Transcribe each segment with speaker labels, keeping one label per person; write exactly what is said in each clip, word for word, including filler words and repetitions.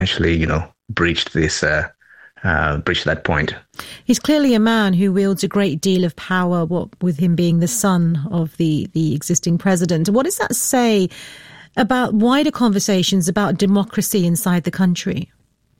Speaker 1: essentially, you know, breached this, uh, uh, breached that point.
Speaker 2: He's clearly a man who wields a great deal of power, what with him being the son of the, the existing president. What does that say about wider conversations about democracy inside the country?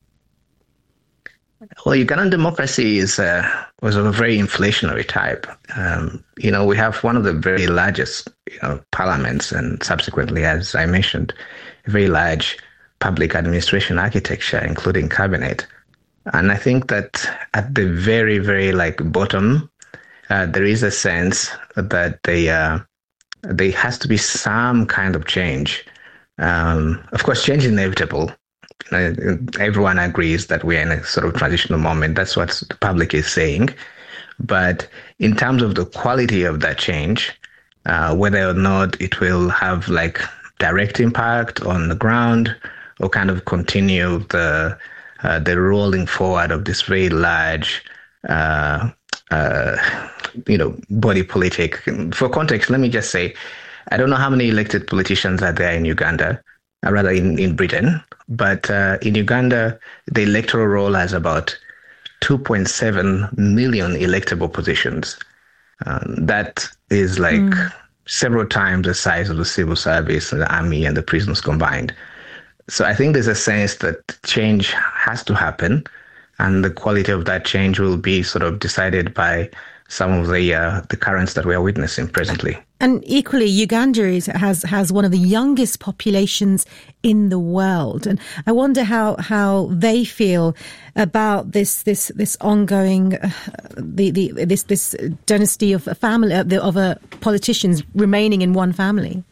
Speaker 1: Well, Ugandan democracy is uh, was of a very inflationary type. Um, you know, we have one of the very largest, you know, parliaments, and subsequently, as I mentioned, a very large public administration architecture, including cabinet. And I think that at the very, very like bottom, uh, there is a sense that they uh, there has to be some kind of change. Um, of course, change is inevitable. Uh, everyone agrees that we're in a sort of transitional moment. That's what the public is saying. But in terms of the quality of that change, uh, whether or not it will have like direct impact on the ground or kind of continue the uh, the rolling forward of this very large, uh, uh, you know, body politic. For context, let me just say, I don't know how many elected politicians are there in Uganda, or rather in, in Britain, but uh, in Uganda, the electoral roll has about two point seven million electable positions. Um, that is like mm. several times the size of the civil service, the army, and the prisons combined. So I think there's a sense that change has to happen, and the quality of that change will be sort of decided by some of the uh, the currents that we are witnessing presently.
Speaker 2: And equally, Uganda is, has has one of the youngest populations in the world, and I wonder how how they feel about this this this ongoing uh, the the this this dynasty of a family of, the, of a politicians remaining in one family.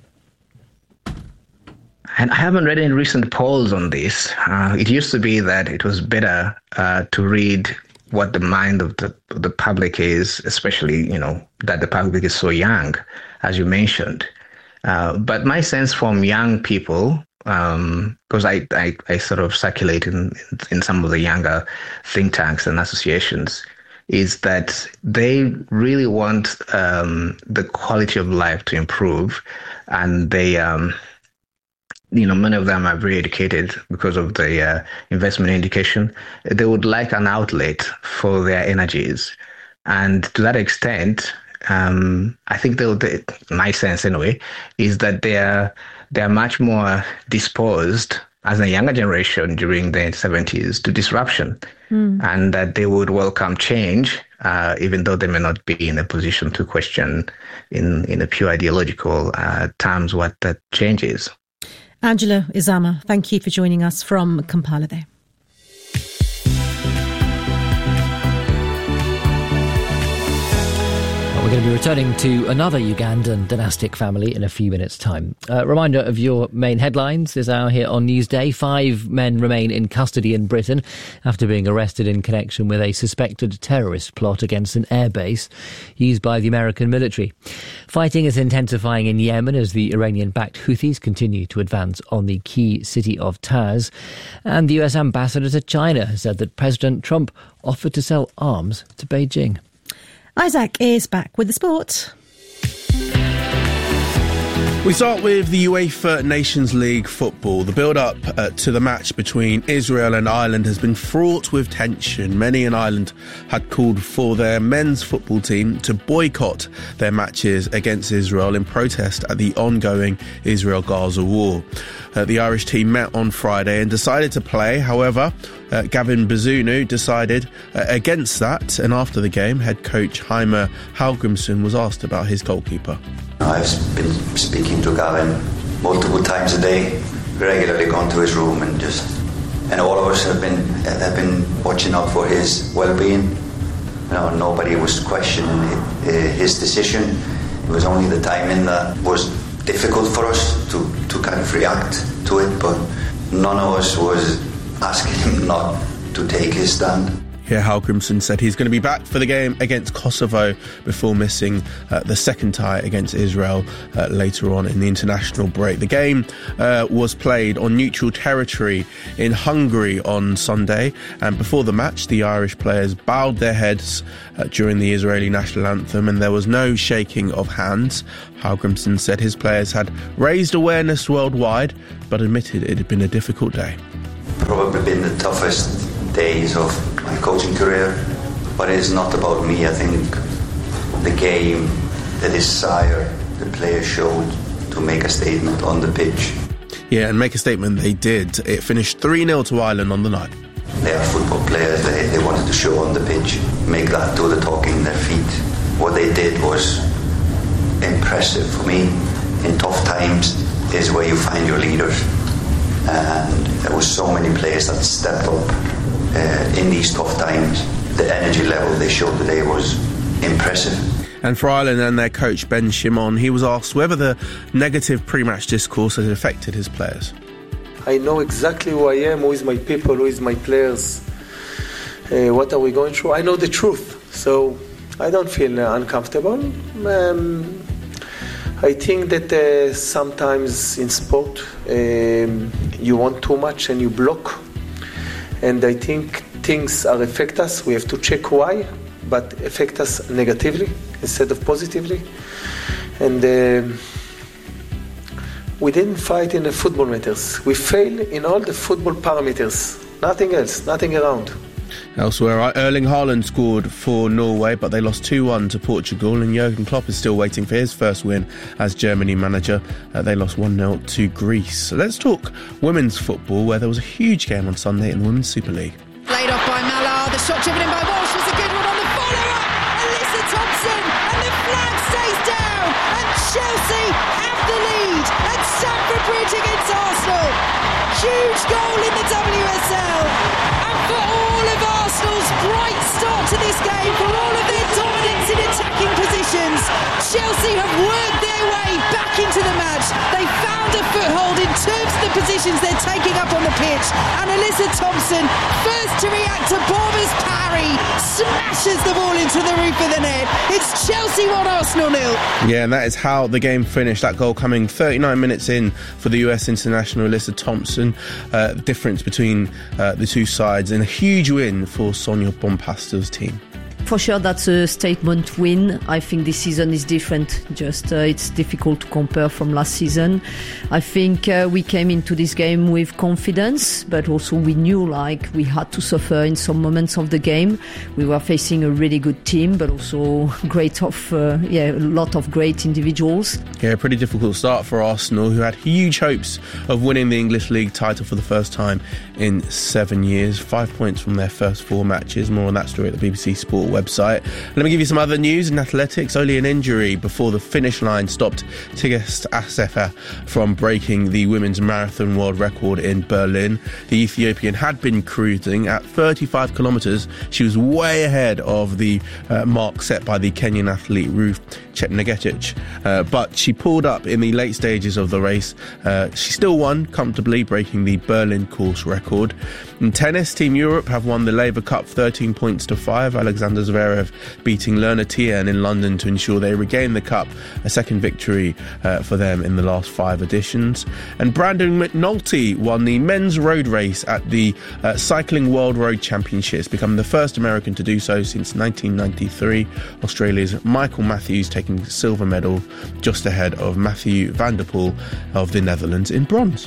Speaker 1: And I haven't read any recent polls on this. Uh, it used to be that it was better uh, to read what the mind of the the public is, especially, you know, that the public is so young, as you mentioned. Uh, but my sense from young people, because um, I, I, I sort of circulate in, in some of the younger think tanks and associations, is that they really want um, the quality of life to improve. And they, um, you know, many of them are very educated because of the uh, investment in education. They would like an outlet for their energies. And to that extent, um, I think they'll, they, my sense anyway, is that they're, they're much more disposed as a younger generation during the seventies to disruption, mm. and that they would welcome change, uh, even though they may not be in a position to question in, in a pure ideological uh, terms what that change is.
Speaker 2: Angela Izama, thank you for joining us from Kampala there.
Speaker 3: We're going to be returning to another Ugandan dynastic family in a few minutes' time. A uh, reminder of your main headlines this hour here on Newsday. Five men remain in custody in Britain after being arrested in connection with a suspected terrorist plot against an airbase used by the American military. Fighting is intensifying in Yemen as the Iranian-backed Houthis continue to advance on the key city of Taiz. And the U S ambassador to China has said that President Trump offered to sell arms to Beijing.
Speaker 2: Isaac is back with the sport.
Speaker 4: We start with the UEFA Nations League football. The build-up uh, to the match between Israel and Ireland has been fraught with tension. Many in Ireland had called for their men's football team to boycott their matches against Israel in protest at the ongoing Israel-Gaza war. Uh, the Irish team met on Friday and decided to play. However, uh, Gavin Bazunu decided uh, against that, and after the game, head coach Jaime Hallgrímsson was asked about his goalkeeper.
Speaker 5: I've been speaking to Gavin multiple times a day, regularly gone to his room, and just, and all of us have been have been watching out for his well-being. You know, nobody was questioning his decision. It was only the timing that was difficult for us to, to kind of react to it, but none of us was asking him not to take his stand.
Speaker 4: Here, Hallgrímsson said he's going to be back for the game against Kosovo before missing uh, the second tie against Israel uh, later on in the international break. The game uh, was played on neutral territory in Hungary on Sunday, and before the match, the Irish players bowed their heads uh, during the Israeli national anthem, and there was no shaking of hands. Hallgrímsson said his players had raised awareness worldwide, but admitted it had been a difficult day.
Speaker 5: probably been the toughest days of my coaching career, but it's not about me. I think the game, the desire the players showed to make a statement on the pitch.
Speaker 4: Yeah, and make a statement they did. It finished three nil to Ireland on the night.
Speaker 5: They are football players. They, they wanted to show on the pitch, make that do the talking in their feet. What they did was impressive for me. In tough times is where you find your leaders. And there was so many players that stepped up uh, in these tough times. The energy level they showed today was impressive.
Speaker 4: And for Ireland and their coach Ben Shimon, he was asked whether the negative pre-match discourse has affected his players.
Speaker 6: I know exactly who I am, who is my people, who is my players, uh, what are we going through. I know the truth, so I don't feel uh, uncomfortable. Um, I think that uh, sometimes in sport um, you want too much and you block, and I think things are affect us. We have to check why, but affect us negatively instead of positively. And uh, we didn't fight in the football matters. We failed in all the football parameters. Nothing else, nothing around.
Speaker 4: Elsewhere, Erling Haaland scored for Norway, but they lost two one to Portugal, and Jurgen Klopp is still waiting for his first win as Germany manager. Uh, they lost one nil to Greece. So let's talk women's football, where there was a huge game on Sunday in the Women's Super League.
Speaker 7: Played off by Mallard, the shot driven in by Walsh was a good one on the follow-up. Alyssa Thompson, and the flag stays down, and Chelsea have the lead at Stamford Bridge against Arsenal. Huge goal in the W S L, and for all of Arsenal's bright start to this game, for all of their dominance in attacking positions, Chelsea have worked their way back into the match. They found a foothold in terms of the positions they're taking up on the pitch, and Alyssa Thompson, first to react to Borba's parry, smashes the ball into the roof of the net. It's Chelsea one, Arsenal nil.
Speaker 4: Yeah, and that is how the game finished. That goal coming thirty-nine minutes in for the U S international Alyssa Thompson. Uh, difference between uh, the two sides, and a huge win for Sonia Bompasta's team.
Speaker 8: For sure, that's a statement win. I think this season is different. Just uh, it's difficult to compare from last season. I think uh, we came into this game with confidence, but also we knew like we had to suffer in some moments of the game. We were facing a really good team, but also great of uh, yeah, a lot of great individuals.
Speaker 4: Yeah, a pretty difficult start for Arsenal, who had huge hopes of winning the English League title for the first time in seven years. Five points from their first four matches. More on that story at the B B C Sport website. Let me give you some other news in athletics. Only an injury before the finish line stopped Tigist Assefa from breaking the women's marathon world record in Berlin. The Ethiopian had been cruising at thirty-five kilometres. She was way ahead of the uh, mark set by the Kenyan athlete Ruth Chepngetich, uh, but she pulled up in the late stages of the race. Uh, she still won comfortably, breaking the Berlin course record. In tennis, Team Europe have won the Labour Cup thirteen points to five. Alexander Zverev beating Lerner Tien in London to ensure they regain the cup, a second victory uh, for them in the last five editions. And Brandon McNulty won the men's road race at the uh, Cycling World Road Championships, becoming the first American to do so since nineteen ninety-three. Australia's Michael Matthews taking silver medal, just ahead of Matthew van der Poel of the Netherlands in bronze.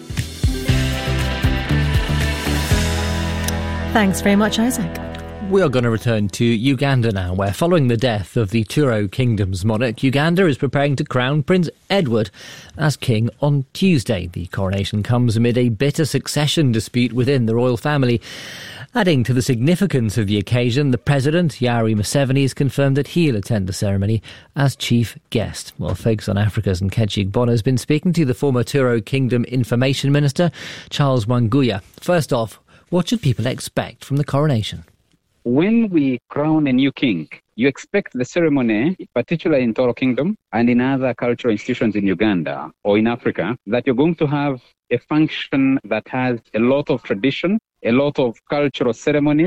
Speaker 2: Thanks very much, Isaac.
Speaker 3: We are going to return to Uganda now, where following the death of the Turo Kingdom's monarch, Uganda is preparing to crown Prince Edward as king on Tuesday. The coronation comes amid a bitter succession dispute within the royal family. Adding to the significance of the occasion, the President, Yoweri Museveni, has confirmed that he'll attend the ceremony as chief guest. Well, Focus on Africa's Nkechi Gbona has been speaking to the former Turo Kingdom Information Minister, Charles Wanguya. First off, what should people expect from the coronation?
Speaker 9: When we crown a new king, you expect the ceremony, particularly in Toro Kingdom and in other cultural institutions in Uganda or in Africa, that you're going to have a function that has a lot of tradition, a lot of cultural ceremonies,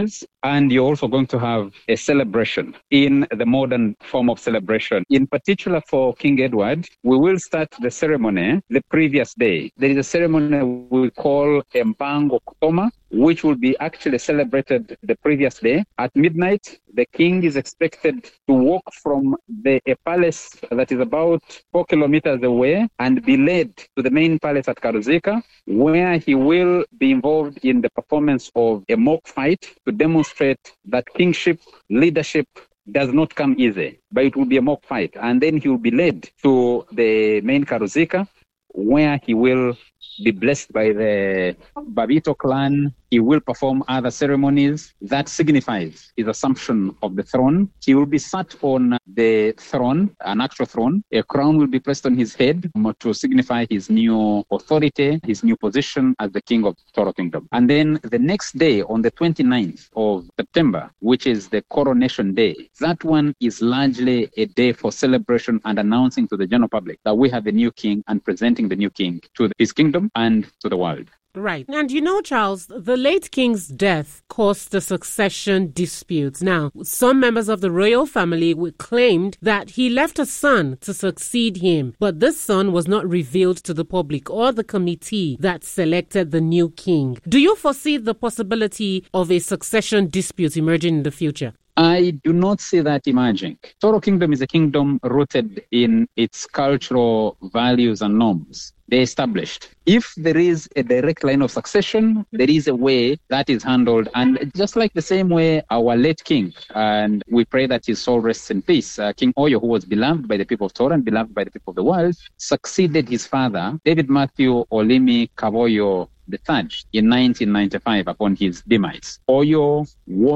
Speaker 9: and you're also going to have a celebration in the modern form of celebration. In particular for King Edward, we will start the ceremony the previous day. There is a ceremony we call Mpango Kutoma, which will be actually celebrated the previous day. At midnight, the king is expected to walk from the a palace that is about four kilometers away and be led to the main palace at Karuzika, where he will be involved in the performance of a mock fight to demonstrate that kingship, leadership does not come easy, but it will be a mock fight. And then he will be led to the main Karuzika, where he will be blessed by the Babito clan. He will perform other ceremonies that signifies his assumption of the throne. He will be sat on the throne, an actual throne. A crown will be placed on his head to signify his new authority, his new position as the king of Toro Kingdom. And then the next day, on the twenty-ninth of September, which is the coronation day, that one is largely a day for celebration and announcing to the general public that we have a new king and presenting the new king to his kingdom and to the world.
Speaker 10: Right. And you know, Charles, the late king's death caused the succession disputes. Now, some members of the royal family claimed that he left a son to succeed him, but this son was not revealed to the public or the committee that selected the new king. Do you foresee the possibility of a succession dispute emerging in the future?
Speaker 9: I do not see that emerging. Toro Kingdom is a kingdom rooted in its cultural values and norms. They're established. If there is a direct line of succession, there is a way that is handled. And just like the same way our late king, and we pray that his soul rests in peace, uh, King Oyo, who was beloved by the people of Toro and beloved by the people of the world, succeeded his father, David Matthew Olimi Kaboyo the third, in nineteen ninety-five upon his demise. Oyo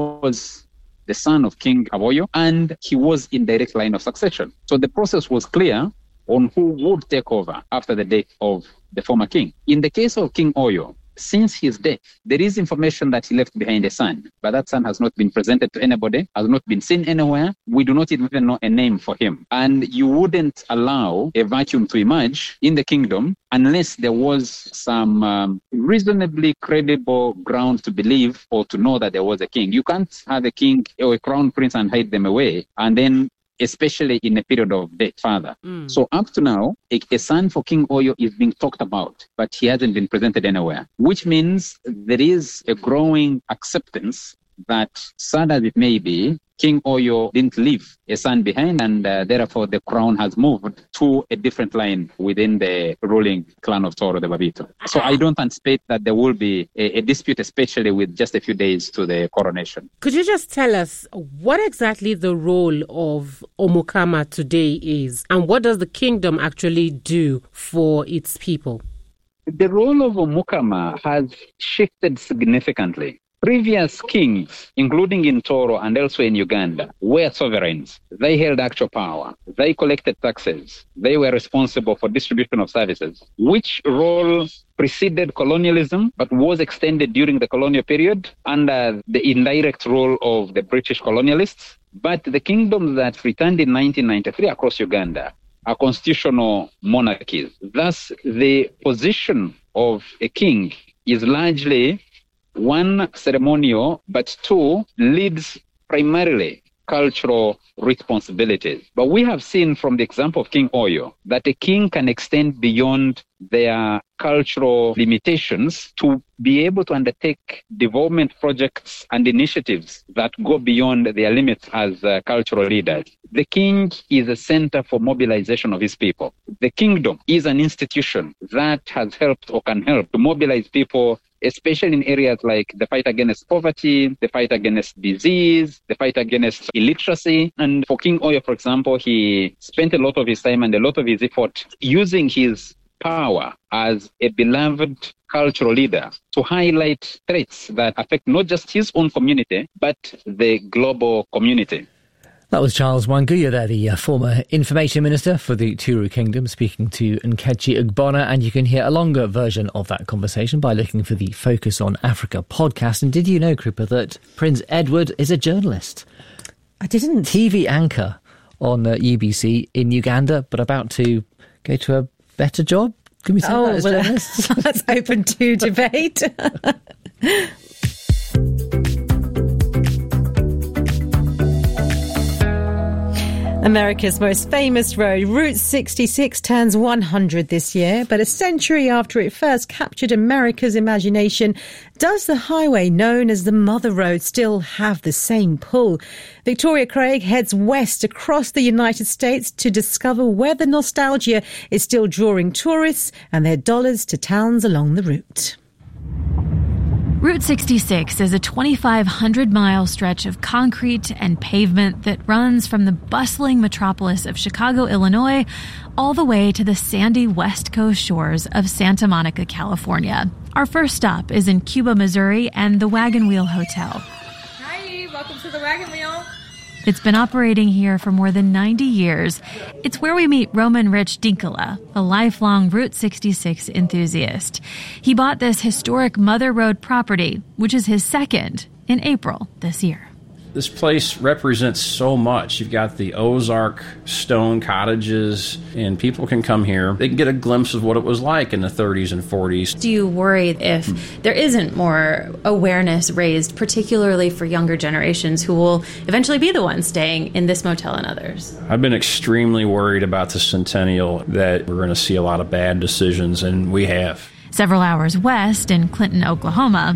Speaker 9: was the son of King Kaboyo, and he was in direct line of succession. So the process was clear on who would take over after the death of the former king. In the case of King Oyo, since his death, there is information that he left behind a son, but that son has not been presented to anybody, has not been seen anywhere. We do not even know a name for him. And you wouldn't allow a vacuum to emerge in the kingdom unless there was some um, reasonably credible ground to believe or to know that there was a king. You can't have a king or a crown prince and hide them away, and then especially in a period of death father. Mm. So up to now, a, a son for King Oyo is being talked about, but he hasn't been presented anywhere, which means there is a growing acceptance that, sad as it may be, King Oyo didn't leave a son behind, and uh, therefore the crown has moved to a different line within the ruling clan of Toro, the Babito. So I don't anticipate that there will be a, a dispute, especially with just a few days to the coronation.
Speaker 10: Could you just tell us what exactly the role of Omukama today is, and what does the kingdom actually do for its people?
Speaker 9: The role of Omukama has shifted significantly. Previous kings, including in Toro and elsewhere in Uganda, were sovereigns. They held actual power. They collected taxes. They were responsible for distribution of services, which role preceded colonialism but was extended during the colonial period under the indirect rule of the British colonialists. But the kingdoms that returned in nineteen ninety-three across Uganda are constitutional monarchies. Thus, the position of a king is largely one, ceremonial, but two, leads primarily cultural responsibilities. But we have seen from the example of King Oyo that a king can extend beyond their cultural limitations to be able to undertake development projects and initiatives that go beyond their limits as uh, cultural leaders. The king is a center for mobilization of his people. The kingdom is an institution that has helped or can help to mobilize people, especially in areas like the fight against poverty, the fight against disease, the fight against illiteracy. And for King Oyo, for example, he spent a lot of his time and a lot of his effort using his power as a beloved cultural leader to highlight threats that affect not just his own community, but the global community.
Speaker 3: That was Charles Wanguya there, the uh, former information minister for the Turu Kingdom, speaking to Nkechi Ugbona, and you can hear a longer version of that conversation by looking for the Focus on Africa podcast. And did you know, Kripa, that Prince Edward is a journalist?
Speaker 2: I didn't.
Speaker 3: T V anchor on uh, U B C in Uganda, but about to go to a better job? Can we say
Speaker 2: oh,
Speaker 3: that as
Speaker 2: well,
Speaker 3: journalists?
Speaker 2: that's open to debate. America's most famous road, Route sixty-six, turns one hundred this year, but a century after it first captured America's imagination, does the highway known as the Mother Road still have the same pull? Victoria Craig heads west across the United States to discover where the nostalgia is still drawing tourists and their dollars to towns along the route.
Speaker 11: Route sixty-six is a twenty-five hundred mile stretch of concrete and pavement that runs from the bustling metropolis of Chicago, Illinois, all the way to the sandy West Coast shores of Santa Monica, California. Our first stop is in Cuba, Missouri, and the Wagon Wheel Hotel.
Speaker 12: Hi, welcome to the Wagon Wheel.
Speaker 11: It's been operating here for more than ninety years. It's where we meet Roman Rich Dinkala, a lifelong Route sixty-six enthusiast. He bought this historic Mother Road property, which is his second, in April this year.
Speaker 13: This place represents so much. You've got the Ozark stone cottages, and people can come here. They can get a glimpse of what it was like in the thirties and forties.
Speaker 12: Do you worry if hmm. there isn't more awareness raised, particularly for younger generations who will eventually be the ones staying in this motel and others?
Speaker 13: I've been extremely worried about the Centennial, that we're going to see a lot of bad decisions, and we have.
Speaker 11: Several hours west in Clinton, Oklahoma,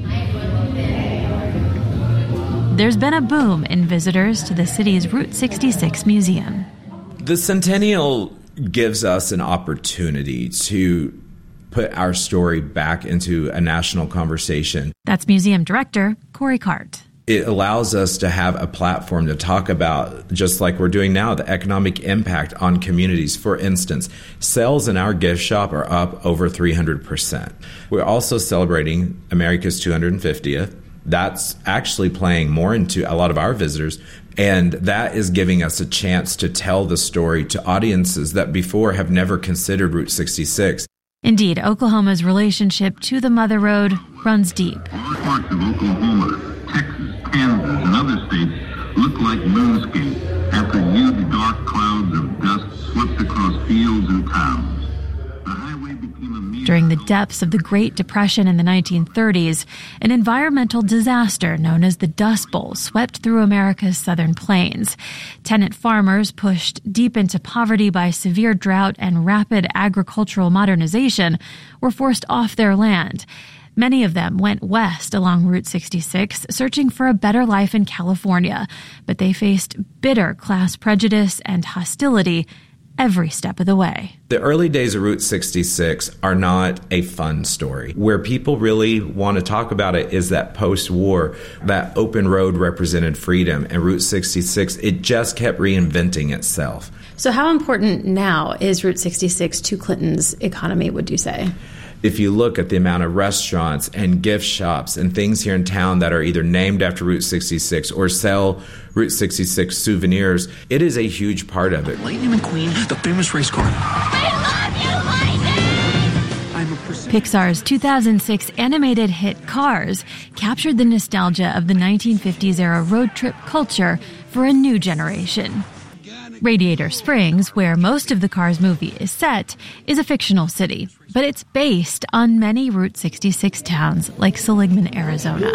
Speaker 11: there's been a boom in visitors to the city's Route sixty-six museum.
Speaker 14: The Centennial gives us an opportunity to put our story back into a national conversation.
Speaker 11: That's museum director Corey Cart.
Speaker 14: It allows us to have a platform to talk about, just like we're doing now, the economic impact on communities. For instance, sales in our gift shop are up over three hundred percent. We're also celebrating America's two hundred fiftieth. That's actually playing more into a lot of our visitors, and that is giving us a chance to tell the story to audiences that before have never considered Route sixty-six.
Speaker 11: Indeed, Oklahoma's relationship to the Mother Road runs deep.
Speaker 15: All parts of Oklahoma, Texas, Kansas, and other states look like moonscape after huge dark clouds of dust swept across fields and towns.
Speaker 11: During the depths of the Great Depression in the nineteen thirties, an environmental disaster known as the Dust Bowl swept through America's southern plains. Tenant farmers, pushed deep into poverty by severe drought and rapid agricultural modernization, were forced off their land. Many of them went west along Route sixty-six, searching for a better life in California, but they faced bitter class prejudice and hostility every step of the way.
Speaker 14: The early days of Route sixty-six are not a fun story. Where people really want to talk about it is that post-war, that open road represented freedom, and Route sixty-six, it just kept reinventing itself.
Speaker 12: So how important now is Route sixty-six to Clinton's economy, would you say?
Speaker 14: If you look at the amount of restaurants and gift shops and things here in town that are either named after Route sixty-six or sell Route sixty-six souvenirs, it is a huge part of it.
Speaker 16: Lightning McQueen, the famous race car.
Speaker 11: Pixar's two thousand six animated hit Cars captured the nostalgia of the nineteen fifties-era road trip culture for a new generation. Radiator Springs, where most of the Cars movie is set, is a fictional city, but it's based on many Route sixty-six towns like Seligman, Arizona.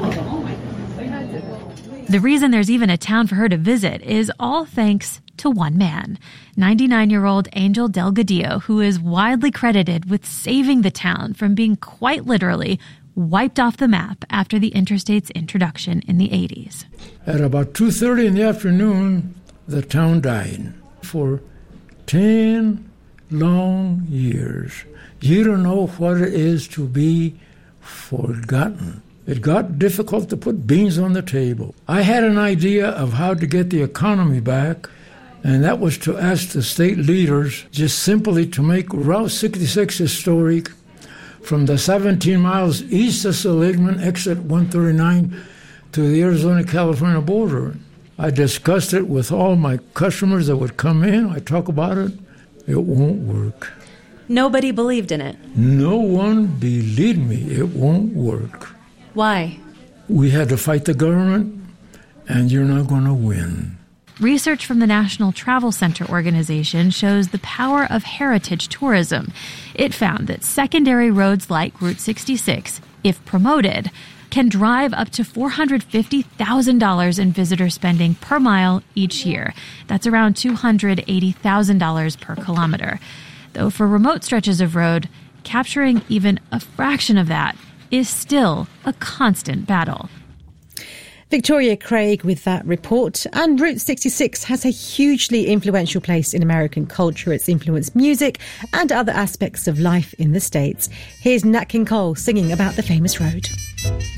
Speaker 11: The reason there's even a town for her to visit is all thanks to one man, ninety-nine-year-old Angel Delgadillo, who is widely credited with saving the town from being quite literally wiped off the map after the interstate's introduction in the eighties.
Speaker 17: At about two thirty in the afternoon, the town died for ten long years. You don't know what it is to be forgotten. It got difficult to put beans on the table. I had an idea of how to get the economy back, and that was to ask the state leaders just simply to make Route sixty-six historic from the seventeen miles east of Seligman, exit one thirty-nine, to the Arizona-California border. I discussed it with all my customers that would come in. I talk about it. It won't work.
Speaker 12: Nobody believed in it.
Speaker 17: No one believed me. It won't work.
Speaker 12: Why?
Speaker 17: We had to fight the government, and you're not going to win.
Speaker 11: Research from the National Travel Center organization shows the power of heritage tourism. It found that secondary roads like Route sixty-six, if promoted, can drive up to four hundred fifty thousand dollars in visitor spending per mile each year. That's around two hundred eighty thousand dollars per kilometer. Though for remote stretches of road, capturing even a fraction of that is still a constant battle.
Speaker 2: Victoria Craig with that report. And Route sixty-six has a hugely influential place in American culture. It's influenced music and other aspects of life in the States. Here's Nat King Cole singing about the famous road.